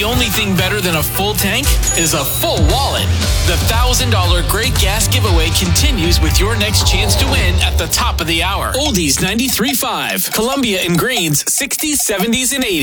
only thing better than a full tank is a full wallet. The $1,000 Great Gas Giveaway continues with your next chance to win at the top of the hour. Oldies 93.5, Columbia and Greens 60s, 70s, and 80s.